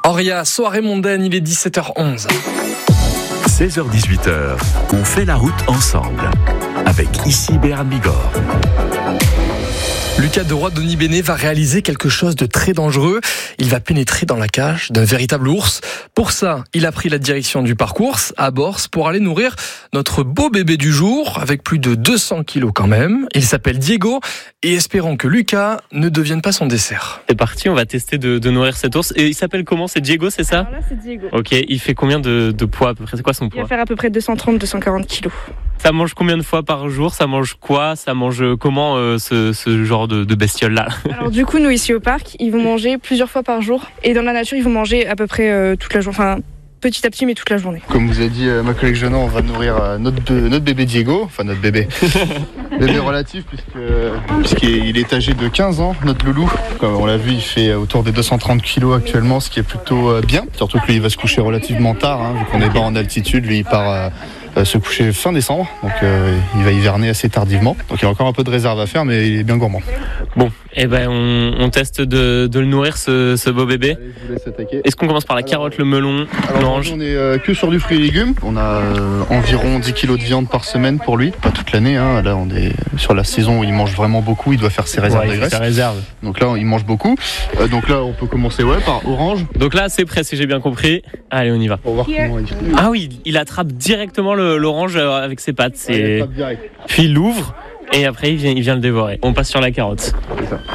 Auria, soirée mondaine, il est 17h11. 16h-18h, on fait la route ensemble. Avec ici Béarn Bigorre. Lucas Deroy-Denis Bénet va réaliser quelque chose de très dangereux. Il va pénétrer dans la cage d'un véritable ours. Pour ça, il a pris la direction du parc ours à Borst pour aller nourrir notre beau bébé du jour, avec plus de 200 kilos quand même. Il s'appelle Diego et espérons que Lucas ne devienne pas son dessert. C'est parti, on va tester de nourrir cet ours. Et il s'appelle comment ? C'est Diego, c'est ça ? Alors là, c'est Diego. Ok, il fait combien de poids à peu près ? C'est quoi son Il poids ? va faire à peu près 230-240 kilos. Ça mange combien de fois par jour ? Ça mange quoi ? Ça mange comment ce genre de bestiole-là ? Alors du coup, nous ici au parc, ils vont manger plusieurs fois par jour. Et dans la nature, ils vont manger à peu près toute la journée. Enfin, petit à petit, mais toute la journée. Comme vous a dit ma collègue Jeanne, on va nourrir notre bébé Diego. Enfin, notre bébé. Bébé relatif, puisqu'il est âgé de 15 ans, notre loulou. Comme on l'a vu, il fait autour des 230 kilos actuellement, ce qui est plutôt bien. Surtout que lui, il va se coucher relativement tard, vu qu'on est bas en altitude. Lui, il part se coucher fin décembre, donc il va hiverner assez tardivement. Donc il y a encore un peu de réserve à faire, mais il est bien gourmand. Bon, on teste de le nourrir, ce beau bébé. Allez, je vous laisse attaquer. Est-ce qu'on commence par la carotte, le melon, l'orange ? On est que sur du fruit et légumes. On a environ 10 kilos de viande par semaine pour lui. Pas toute l'année, Là, on est sur la saison où il mange vraiment beaucoup. Il doit faire ses réserves de graisse. Donc là, il mange beaucoup. Donc là, on peut commencer par orange. Donc là, c'est prêt, si j'ai bien compris. Allez, on y va. Pour voir comment il fait. Ah oui, il attrape directement l'orange avec ses pattes. Il attrape direct. Puis il l'ouvre et après il vient le dévorer. On passe sur la carotte. C'est ça.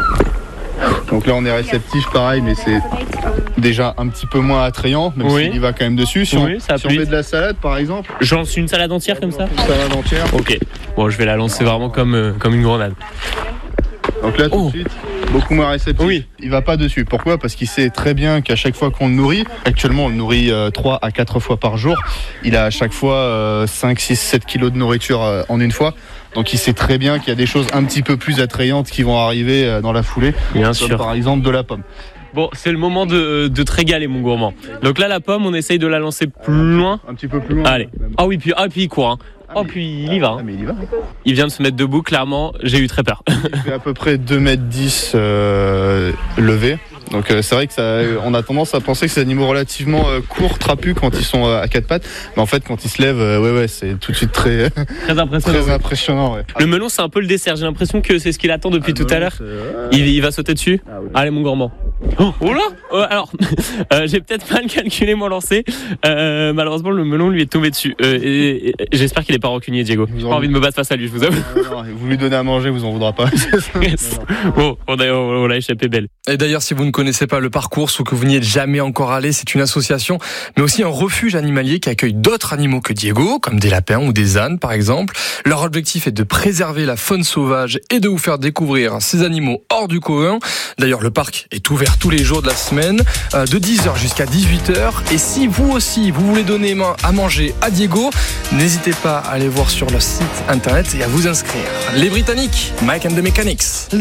Donc là on est réceptif pareil, mais c'est déjà un petit peu moins attrayant, même s'il y va quand même dessus. Si on met de la salade par exemple. Je lance une salade entière comme ça ? Une salade entière. Ok, bon je vais la lancer vraiment comme une grenade. Donc là tout de suite, beaucoup moins réceptif. Oui. Il va pas dessus. Pourquoi ? Parce qu'il sait très bien qu'à chaque fois qu'on le nourrit, actuellement on le nourrit 3 à 4 fois par jour, il a à chaque fois 5, 6, 7 kilos de nourriture en une fois. Donc il sait très bien qu'il y a des choses un petit peu plus attrayantes qui vont arriver dans la foulée. Bien sûr. Sûr. Par exemple de la pomme. Bon, c'est le moment de te régaler mon gourmand. Donc là la pomme, on essaye de la lancer plus loin. Un petit peu plus loin. Allez. Ah oui, puis il court. Puis il y va. Mais il y va. Il vient de se mettre debout, clairement, j'ai eu très peur. Il fait à peu près 2,10 m levé. Donc c'est vrai que on a tendance à penser que c'est des animaux relativement courts, trapus quand ils sont à quatre pattes. Mais en fait, quand ils se lèvent, c'est tout de suite très impressionnant. Ouais. Le melon, c'est un peu le dessert. J'ai l'impression que c'est ce qu'il attend depuis tout à l'heure. Il va sauter dessus. Ah, oui. Allez, mon gourmand. Oh là alors, j'ai peut-être mal calculé mon lancer. Malheureusement, le melon lui est tombé dessus. Et j'espère qu'il n'est pas rancunier, Diego. J'ai pas envie de me battre face à lui, je vous avoue. Non, vous lui donnez à manger, vous en voudra pas. Yes. Bon, on l'a échappé belle. Et d'ailleurs, si vous ne connaissez pas le parcours ou que vous n'y êtes jamais encore allé, c'est une association, mais aussi un refuge animalier qui accueille d'autres animaux que Diego, comme des lapins ou des ânes par exemple. Leur objectif est de préserver la faune sauvage et de vous faire découvrir ces animaux hors du commun. D'ailleurs, le parc est ouvert tous les jours de la semaine, de 10h jusqu'à 18h. Et si vous aussi, vous voulez donner à manger à Diego, n'hésitez pas à aller voir sur leur site internet et à vous inscrire. Les Britanniques, Mike and the Mechanics.